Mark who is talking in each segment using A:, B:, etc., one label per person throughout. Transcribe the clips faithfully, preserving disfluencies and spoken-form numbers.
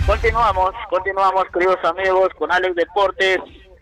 A: Continuamos, continuamos, queridos amigos, con Alex Deportes,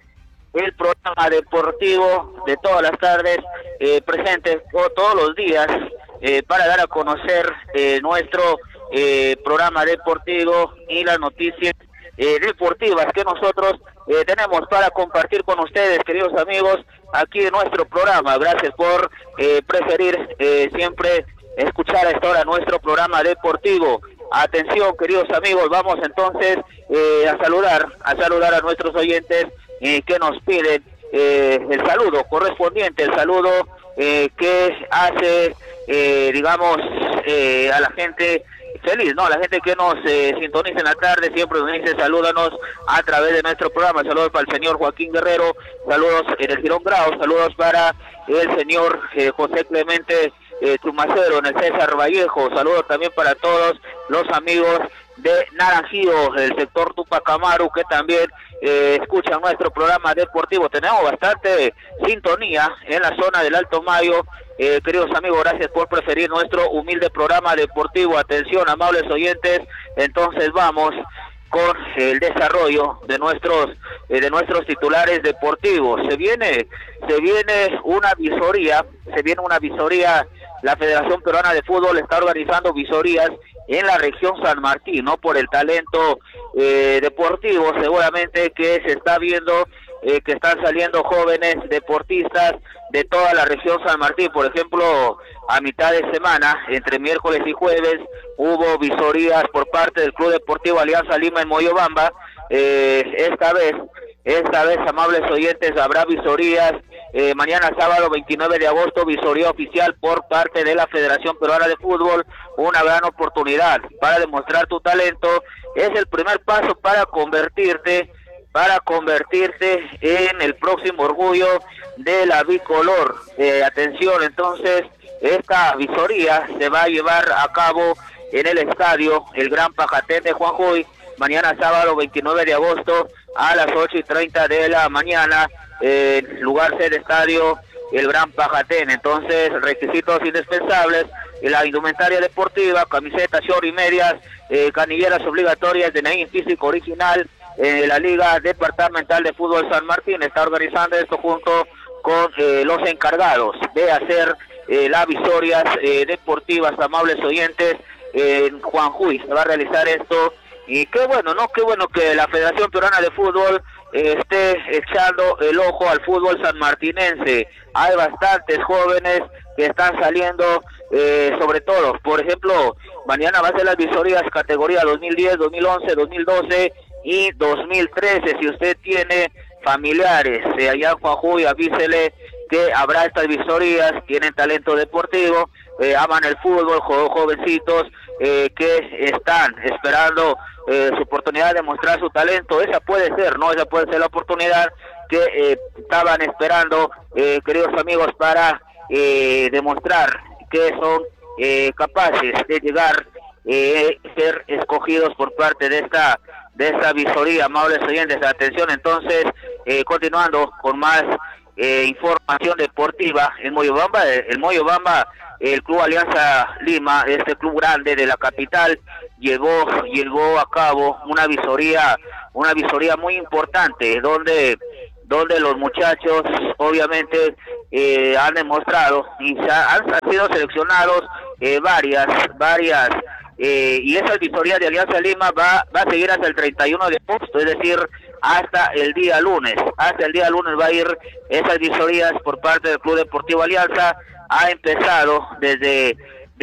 A: el programa deportivo de todas las tardes, eh, presentes o, todos los días, eh, para dar a conocer eh, nuestro eh, programa deportivo y las noticias eh, deportivas que nosotros eh, tenemos para compartir con ustedes, queridos amigos, aquí en nuestro programa. Gracias por eh, preferir eh, siempre escuchar a esta hora nuestro programa deportivo. Atención, queridos amigos, vamos entonces eh, a saludar, a saludar a nuestros oyentes eh, que nos piden eh, el saludo correspondiente, el saludo eh, que hace, eh, digamos, eh, a la gente feliz, ¿no? La gente que nos eh, sintoniza en la tarde siempre nos dice salúdanos a través de nuestro programa. Saludos para el señor Joaquín Guerrero, saludos en el Girón Grau, saludos para el señor eh, José Clemente eh, Chumacero en el César Vallejo, saludos también para todos los amigos de Naranjío, el sector Tupac Amaru, que también eh, escuchan nuestro programa deportivo. Tenemos bastante sintonía en la zona del Alto Mayo. Eh, queridos amigos, gracias por preferir nuestro humilde programa deportivo. Atención, amables oyentes, entonces vamos con el desarrollo de nuestros eh, de nuestros titulares deportivos. Se viene se viene una visoría, se viene una visoría. La Federación Peruana de Fútbol está organizando visorías en la región San Martín, ¿no? Por el talento eh, deportivo, seguramente que se está viendo eh, que están saliendo jóvenes deportistas de toda la región San Martín. Por ejemplo, a mitad de semana, entre miércoles y jueves, hubo visorías por parte del Club Deportivo Alianza Lima en Moyobamba. Eh, esta vez, esta vez, amables oyentes, habrá visorías. Eh, mañana sábado veintinueve de agosto, visoría oficial por parte de la Federación Peruana de Fútbol, una gran oportunidad para demostrar tu talento. Es el primer paso para convertirte, para convertirte en el próximo orgullo de la bicolor. Eh, atención, entonces, esta visoría se va a llevar a cabo en el estadio El Gran Pajatén de Juanjoy, mañana sábado veintinueve de agosto a las ocho y treinta de la mañana. Eh, lugar sede estadio El Gran Pajatén. Entonces, requisitos indispensables: la indumentaria deportiva, camiseta, short y medias, eh, canilleras obligatorias, D N I físico original. Eh, la Liga Departamental de Fútbol San Martín está organizando esto junto con eh, los encargados de hacer eh, las visorias eh, deportivas, amables oyentes, eh, en Juanjoy se va a realizar esto. Y qué bueno, ¿no? Qué bueno que la Federación Peruana de Fútbol eh, esté echando el ojo al fútbol sanmartinense. Hay bastantes jóvenes que están saliendo, eh, sobre todo, por ejemplo, mañana va a ser las visorías categoría dos mil diez, dos mil once, dos mil doce y dos mil trece. Si usted tiene familiares eh, allá en Juanjoy, avísele que habrá estas visorías. Tienen talento deportivo, eh, aman el fútbol, jo jovencitos eh, que están esperando eh, su oportunidad de mostrar su talento. Esa puede ser, ¿no? Esa puede ser la oportunidad que eh, estaban esperando, eh, queridos amigos, para eh, demostrar que son eh, capaces de llegar, eh, ser escogidos por parte de esta de esta visoría, amables oyentes. Atención, entonces, eh, continuando con más eh, información deportiva en Moyobamba. En Moyobamba, el Club Alianza Lima, este club grande de la capital, llevó llevó a cabo una visoría, una visoría muy importante, donde donde los muchachos obviamente eh, han demostrado y se han, han sido seleccionados eh, varias varias eh, y esa visoría de Alianza Lima va va a seguir hasta el treinta y uno de agosto, es decir, hasta el día lunes. Hasta el día lunes va a ir esas visorías por parte del Club Deportivo Alianza. Ha empezado desde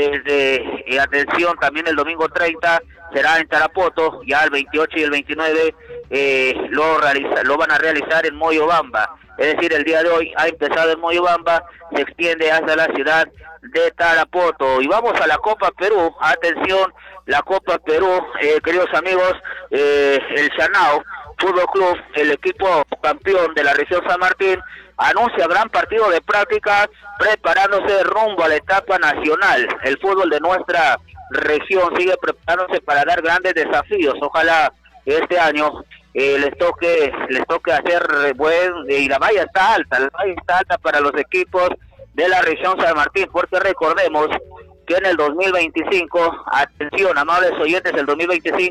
A: desde eh, atención, también el domingo treinta será en Tarapoto, ya el veintiocho y el veintinueve eh, lo realiza, lo van a realizar en Moyobamba. Es decir, el día de hoy ha empezado en Moyobamba, se extiende hasta la ciudad de Tarapoto. Y vamos a la Copa Perú. Atención, la Copa Perú, eh, queridos amigos, eh, el Chanao Fútbol Club, el equipo campeón de la región San Martín, anuncia gran partido de práctica, preparándose rumbo a la etapa nacional. El fútbol de nuestra región sigue preparándose para dar grandes desafíos. Ojalá este año eh, les toque les toque hacer buen, y la valla está alta, la valla está alta para los equipos de la región San Martín, porque recordemos que en el dos mil veinticinco, atención, amables oyentes, el dos mil veinticinco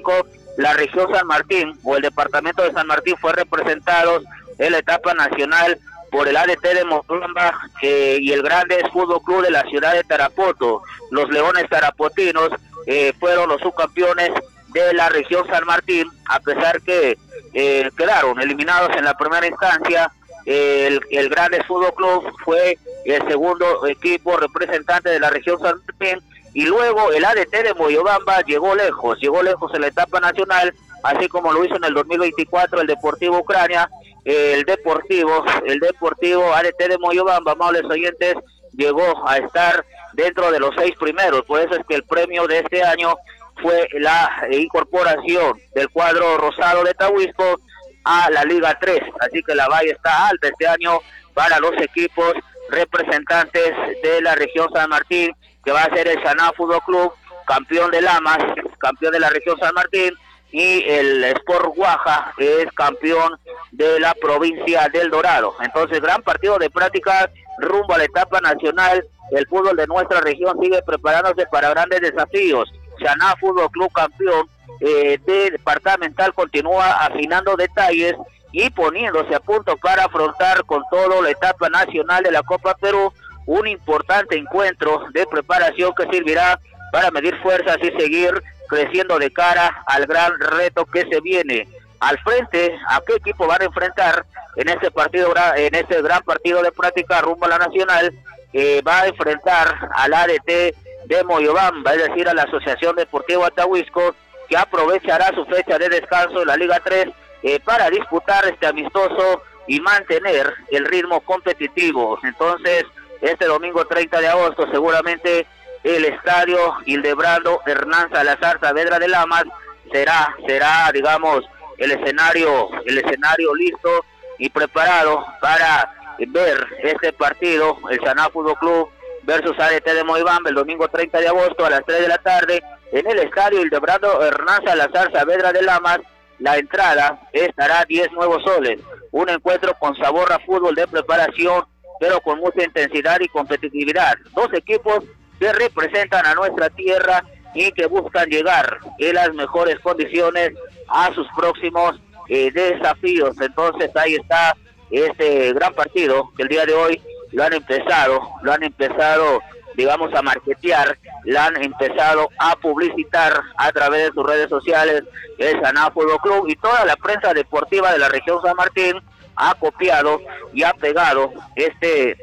A: la región San Martín o el departamento de San Martín fue representado en la etapa nacional por el A D T de Moyobamba eh, y el Grandes Fútbol Club de la ciudad de Tarapoto. Los Leones Tarapotinos eh, fueron los subcampeones de la región San Martín, a pesar que eh, quedaron eliminados en la primera instancia. eh, el, el Grandes Fútbol Club fue el segundo equipo representante de la región San Martín, y luego el A D T de Moyobamba llegó lejos, llegó lejos en la etapa nacional, así como lo hizo en el dos mil veinticuatro el Deportivo Ucrania. El Deportivo, el Deportivo A D T de Moyobamba, amables oyentes, llegó a estar dentro de los seis primeros. Por eso es que el premio de este año fue la incorporación del cuadro rosado de Tahuisco a la Liga tres, así que la valla está alta este año para los equipos representantes de la región San Martín, que va a ser el Saná Fútbol Club, campeón de Lamas, campeón de la región San Martín, y el Sport Guaja es campeón de la provincia del Dorado. Entonces, gran partido de práctica rumbo a la etapa nacional. El fútbol de nuestra región sigue preparándose para grandes desafíos. Saná Fútbol Club, campeón eh, de departamental, continúa afinando detalles y poniéndose a punto para afrontar con todo la etapa nacional de la Copa Perú, un importante encuentro de preparación que servirá para medir fuerzas y seguir creciendo de cara al gran reto que se viene al frente. ¿A qué equipo van a enfrentar en este partido, en este gran partido de práctica rumbo a la nacional? Eh, va a enfrentar al A D T de Moyobamba, es decir, a la Asociación Deportiva Tahuisco, que aprovechará su fecha de descanso en la Liga tres eh, para disputar este amistoso y mantener el ritmo competitivo. Entonces, este domingo treinta de agosto, seguramente el estadio Hildebrando Hernán Salazar Saavedra de Lamas será, será, digamos, el escenario, el escenario listo y preparado para ver este partido, el Saná Fútbol Club versus A D T de Moyobamba, el domingo treinta de agosto a las tres de la tarde en el estadio Hildebrando Hernán Salazar Saavedra de Lamas. La entrada estará diez nuevos soles, un encuentro con sabor a fútbol de preparación, pero con mucha intensidad y competitividad. Dos equipos que representan a nuestra tierra y que buscan llegar en las mejores condiciones a sus próximos eh, desafíos. Entonces ahí está este gran partido que el día de hoy lo han empezado, lo han empezado, digamos, a marketear, lo han empezado a publicitar a través de sus redes sociales, el Saná Fútbol Club, y toda la prensa deportiva de la región San Martín ha copiado y ha pegado este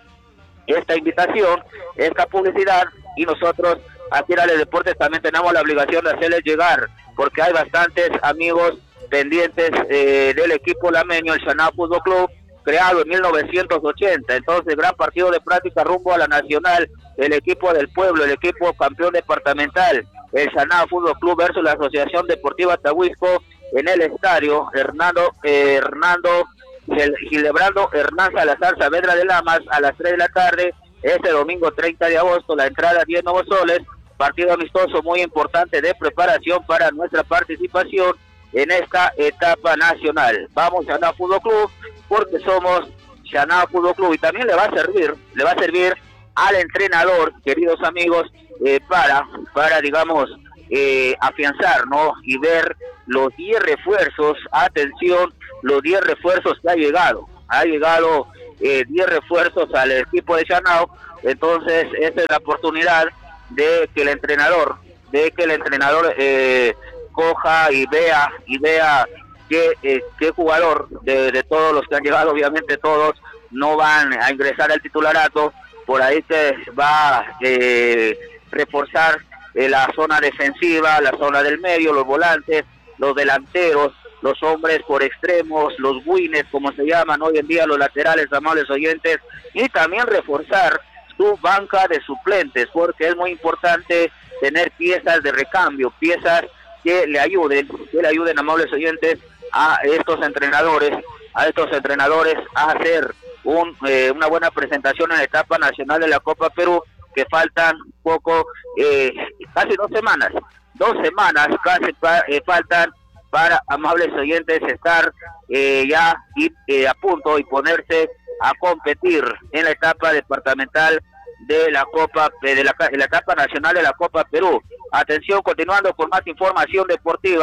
A: esta invitación, esta publicidad, y nosotros aquí en Ale Deportes también tenemos la obligación de hacerles llegar, porque hay bastantes amigos pendientes eh, del equipo lameño, el Saná Fútbol Club, creado en mil novecientos ochenta. Entonces, gran partido de práctica rumbo a la nacional, el equipo del pueblo, el equipo campeón departamental, el Saná Fútbol Club versus la Asociación Deportiva Tahuisco en el estadio Hernando eh, Hernando el Hildebrando Hernán Salazar Saavedra de Lamas a las tres de la tarde, este domingo treinta de agosto, la entrada diez nuevos soles, partido amistoso muy importante de preparación para nuestra participación en esta etapa nacional. Vamos a Saná Fútbol Club porque somos Saná Fútbol Club, y también le va a servir, le va a servir al entrenador, queridos amigos, eh, para, para digamos, eh, afianzar, ¿no? Y ver los diez refuerzos, atención, los diez refuerzos que ha llegado, ha llegado eh, diez refuerzos al equipo de Saná. Entonces esta es la oportunidad de que el entrenador, de que el entrenador eh, coja y vea, y vea qué, eh, qué jugador de, de todos los que han llegado, obviamente todos no van a ingresar al titularato, por ahí que va a eh, reforzar eh, la zona defensiva, la zona del medio, los volantes, los delanteros, los hombres por extremos, los wings, como se llaman hoy en día, los laterales, amables oyentes, y también reforzar su banca de suplentes, porque es muy importante tener piezas de recambio, piezas que le ayuden, que le ayuden, amables oyentes, a estos entrenadores, a estos entrenadores a hacer un, eh, una buena presentación en la etapa nacional de la Copa Perú, que faltan poco, eh, casi dos semanas, dos semanas casi pa, eh, faltan para, amables oyentes, estar eh, ya y, eh, a punto y ponerse a competir en la etapa departamental de la Copa, de la, de la etapa nacional de la Copa Perú. Atención, continuando con más información deportiva,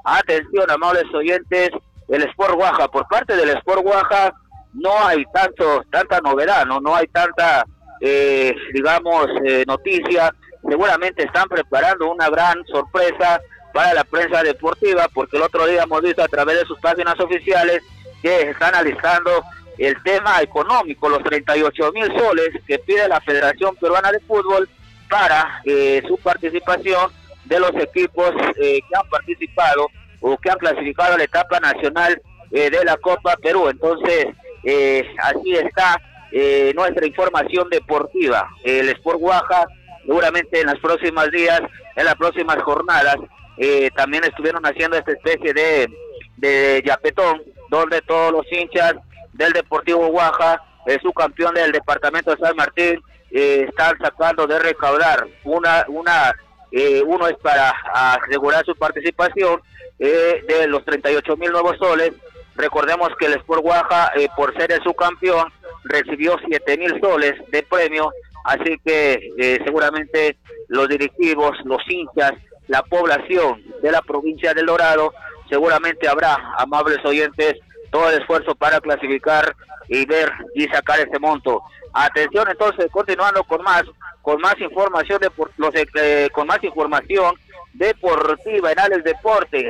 A: Atención, amables oyentes, el Sport Guaja, por parte del Sport Guaja no hay tanto, tanta novedad, no, no hay tanta, eh, digamos, eh, noticia. Seguramente están preparando una gran sorpresa para la prensa deportiva, porque el otro día hemos visto a través de sus páginas oficiales que están analizando el tema económico, los treinta y ocho mil soles que pide la Federación Peruana de Fútbol para eh, su participación de los equipos eh, que han participado o que han clasificado a la etapa nacional eh, de la Copa Perú. Entonces, eh, así está eh, nuestra información deportiva. El Sport Guaja, seguramente en los próximos días, en las próximas jornadas, eh, también estuvieron haciendo esta especie de, de yapetón, donde todos los hinchas del Deportivo Guaja, el subcampeón del departamento de San Martín, eh, están sacando de recaudar una, una eh, uno es para asegurar su participación eh, de los treinta y ocho mil nuevos soles. Recordemos que el Sport Guaja, eh, por ser el subcampeón, recibió siete mil soles de premio, así que eh, seguramente los directivos, los hinchas, la población de la provincia del Dorado, seguramente habrá, amables oyentes, todo el esfuerzo para clasificar y ver y sacar ese monto. Atención, entonces, continuando con más, con más información de por, los eh, con más información deportiva en Alex Deportes.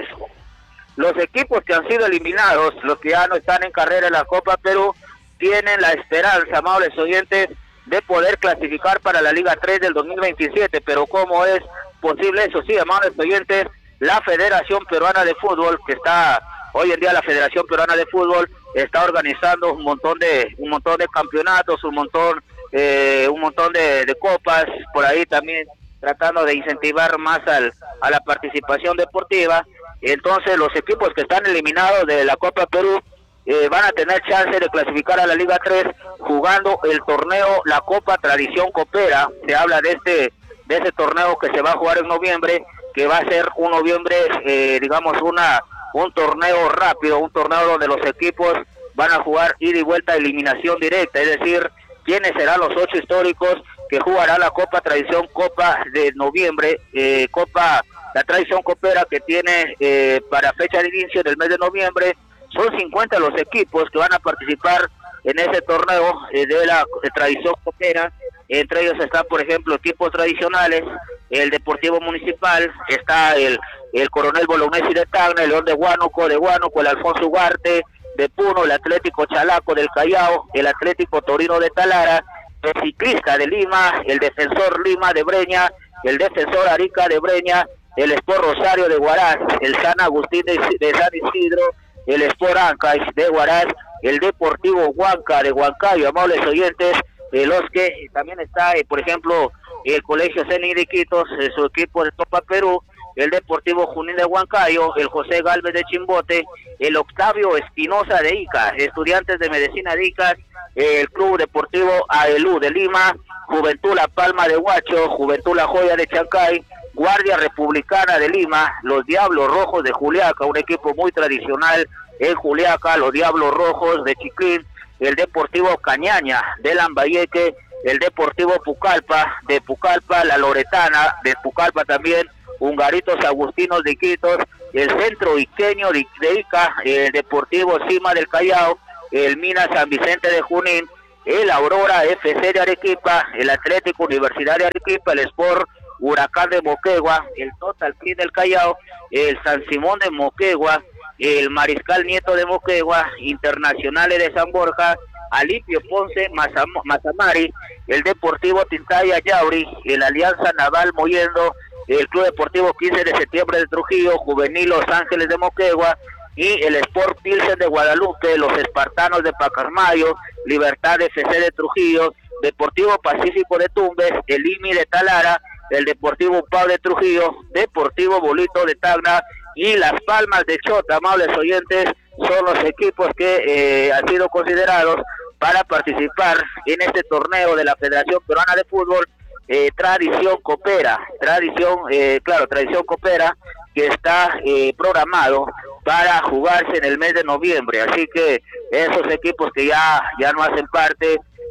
A: Los equipos que han sido eliminados, los que ya no están en carrera en la Copa Perú, tienen la esperanza, amables oyentes, de poder clasificar para la Liga tres del dos mil veintisiete, pero ¿cómo es posible eso? Sí, amables oyentes, la Federación Peruana de Fútbol, que está hoy en día la Federación Peruana de Fútbol está organizando un montón de un montón de campeonatos, un montón eh, un montón de, de copas, por ahí también tratando de incentivar más al, a la participación deportiva. Entonces los equipos que están eliminados de la Copa Perú eh, van a tener chance de clasificar a la Liga tres jugando el torneo La Copa Tradición Copera. Se habla de este de ese torneo que se va a jugar en noviembre, que va a ser un noviembre, eh, digamos, una un torneo rápido, un torneo donde los equipos van a jugar ida y vuelta, eliminación directa, es decir, quiénes serán los ocho históricos que jugarán la Copa Tradición Copa de noviembre, eh, Copa, la Tradición Copera que tiene eh, para fecha de inicio del mes de noviembre. Son cincuenta los equipos que van a participar en ese torneo eh, de la de Tradición Copera. Entre ellos están, por ejemplo, equipos tradicionales, el Deportivo Municipal, está el, el Coronel Bolognesi de Tacna, el León de Huánuco, de Huánuco, el Alfonso Ugarte de Puno, el Atlético Chalaco del Callao, el Atlético Torino de Talara, el Ciclista de Lima, el Defensor Lima de Breña, el Defensor Arica de Breña, el Sport Rosario de Huaraz, el San Agustín de, de San Isidro, el Sport Ancash de Huaraz, el Deportivo Huanca de Huancayo, amables oyentes, de los que también está, eh, por ejemplo, el Colegio Ceni de Iquitos, eh, su equipo de Copa Perú, el Deportivo Junín de Huancayo, el José Galvez de Chimbote, el Octavio Espinosa de Ica, Estudiantes de Medicina de Ica, eh, el Club Deportivo Aelú de Lima, Juventud La Palma de Huacho, Juventud La Joya de Chancay, Guardia Republicana de Lima, los Diablos Rojos de Juliaca, un equipo muy tradicional en Juliaca, los Diablos Rojos de Chiclín, el Deportivo Cañaña de Lambayeque, el Deportivo Pucallpa de Pucallpa, la Loretana de Pucallpa también, Hungaritos Agustinos de Iquitos, el Centro Iqueño de, de Ica, el Deportivo Cima del Callao, el Mina San Vicente de Junín, el Aurora F C de Arequipa, el Atlético Universidad de Arequipa, el Sport Huracán de Moquegua, el Total Clean del Callao, el San Simón de Moquegua, el Mariscal Nieto de Moquegua, Internacionales de San Borja, Alipio Ponce Mazam Mazamari, el Deportivo Tintaya Yauri, el Alianza Naval Mollendo, el Club Deportivo quince de septiembre de Trujillo, Juvenil Los Ángeles de Moquegua y el Sport Pilsen de Guadalupe, los Espartanos de Pacasmayo, Libertad F C de Trujillo, Deportivo Pacífico de Tumbes, el I M I de Talara, el Deportivo Pau de Trujillo, Deportivo Bolito de Tacna y Las Palmas de Chota, amables oyentes, son los equipos que eh, han sido considerados para participar en este torneo de la Federación Peruana de Fútbol, eh, Tradición Copera, tradición, eh, claro, Tradición Copera, que está eh, programado para jugarse en el mes de noviembre, así que esos equipos que ya, ya no hacen parte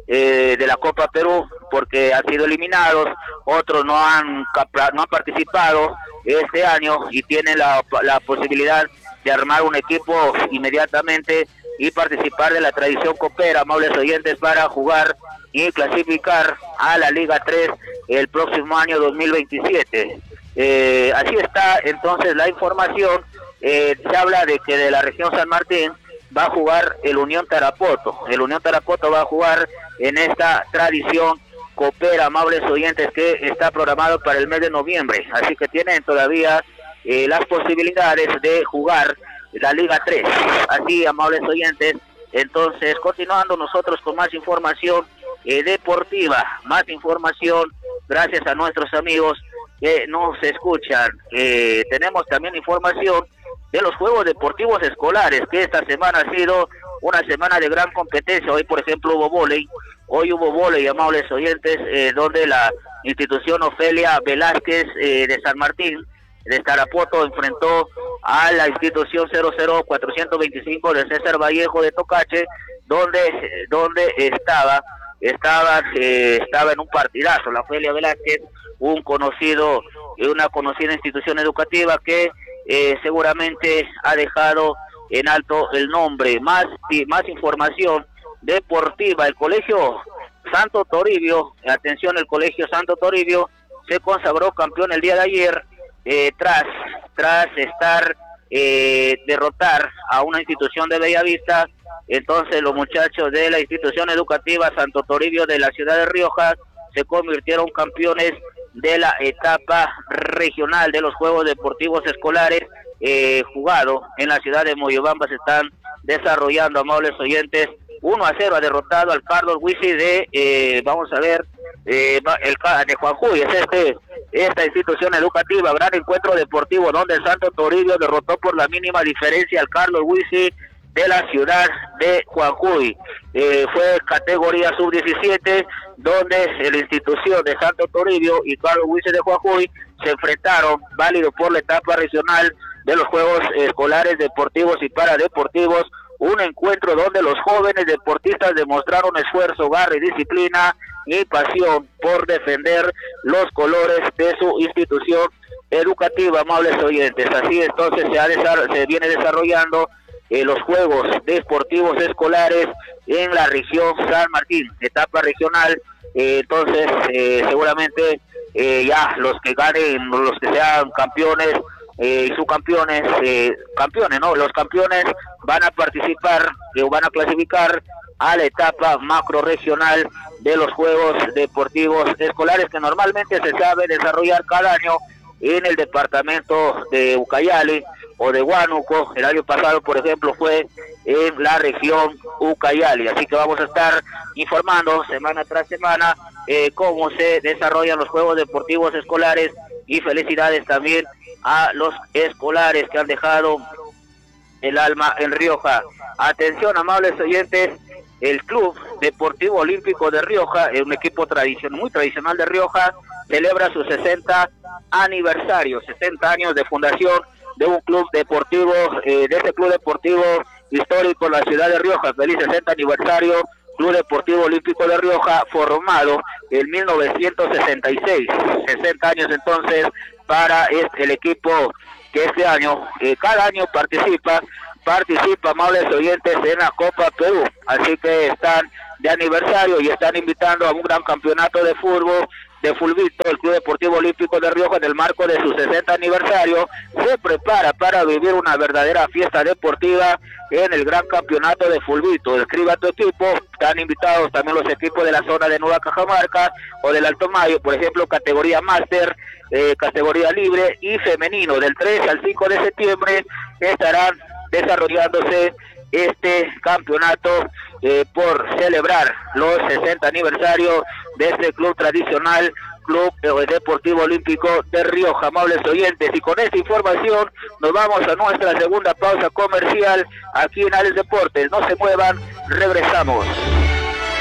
A: eh, de la Copa Perú porque han sido eliminados, otros no han, no han participado este año y tienen la, la posibilidad de armar un equipo inmediatamente y participar de la tradición copera, amables oyentes, para jugar y clasificar a la Liga tres el próximo año dos mil veintisiete. Eh, así está entonces la información. Eh, se habla de que de la región San Martín va a jugar el Unión Tarapoto. El Unión Tarapoto va a jugar en esta tradición copera, amables oyentes, que está programado para el mes de noviembre. Así que tienen todavía eh, las posibilidades de jugar la Liga tres. Así, amables oyentes, entonces continuando nosotros con más información eh, deportiva, más información gracias a nuestros amigos que nos escuchan. Eh, tenemos también información de los Juegos Deportivos Escolares, que esta semana ha sido una semana de gran competencia. Hoy, por ejemplo, hubo vóley, hoy hubo vóley, amables oyentes, eh, donde la institución Ofelia Velázquez eh, de San Martín, de Tarapoto, enfrentó a la institución cero cero cuatrocientos veinticinco de César Vallejo de Tocache, donde donde estaba estaba eh, estaba en un partidazo. La Ofelia Velázquez, un conocido una conocida institución educativa que eh, seguramente ha dejado en alto el nombre. Más y más información deportiva. El Colegio Santo Toribio, atención, el Colegio Santo Toribio se consagró campeón el día de ayer eh, tras tras estar eh, derrotar a una institución de Bellavista. Entonces los muchachos de la institución educativa Santo Toribio de la ciudad de Rioja se convirtieron campeones de la etapa regional de los Juegos Deportivos Escolares eh, jugado en la ciudad de Moyobamba. Se están desarrollando, amables oyentes. Uno a cero ha derrotado al Carlos Huisi de, eh, vamos a ver, eh, el de Juanjuy. Es este esta institución educativa, gran encuentro deportivo donde el Santo Toribio derrotó por la mínima diferencia al Carlos Huisi de la ciudad de Juanjuy. Eh, fue categoría sub diecisiete, donde la institución de Santo Toribio y Carlos Huisi de Juanjuy se enfrentaron, válido por la etapa regional de los Juegos Escolares Deportivos y Paradeportivos. Un encuentro donde los jóvenes deportistas demostraron esfuerzo, garra y disciplina y pasión por defender los colores de su institución educativa, amables oyentes. Así entonces se, ha desar- se viene desarrollando eh, los Juegos Deportivos Escolares en la región San Martín, etapa regional. Eh, entonces eh, seguramente eh, ya los que ganen, los que sean campeones Eh, y subcampeones, eh, campeones, ¿no? Los campeones van a participar, eh, van a clasificar a la etapa macro regional de los Juegos Deportivos Escolares, que normalmente se sabe desarrollar cada año en el departamento de Ucayali o de Huánuco. El año pasado, por ejemplo, fue en la región Ucayali. Así que vamos a estar informando semana tras semana eh, cómo se desarrollan los Juegos Deportivos Escolares, y felicidades también a los escolares que han dejado el alma en Rioja. Atención, amables oyentes, el Club Deportivo Olímpico de Rioja, un equipo tradicional, muy tradicional de Rioja, celebra su sesenta aniversario, sesenta años de fundación de un club deportivo, eh, de este club deportivo histórico en la ciudad de Rioja. Feliz sesenta aniversario, Club Deportivo Olímpico de Rioja, formado en mil novecientos sesenta y seis, sesenta años entonces para este, el equipo que este año, eh, cada año participa, participa, amables oyentes, en la Copa Perú. Así que están de aniversario y están invitando a un gran campeonato de fútbol, de fulbito. El Club Deportivo Olímpico de Rioja, en el marco de su sesenta aniversario, se prepara para vivir una verdadera fiesta deportiva en el gran campeonato de fulbito. Escriba a tu equipo. Están invitados también los equipos de la zona de Nueva Cajamarca o del Alto Mayo, por ejemplo, categoría máster, eh, categoría libre y femenino. Del tres al cinco de septiembre estarán desarrollándose este campeonato eh, por celebrar los sesenta aniversarios de este club tradicional, Club Deportivo Olímpico de Rioja, amables oyentes. Y con esta información nos vamos a nuestra segunda pausa comercial aquí en Ales Deportes. No se muevan, regresamos.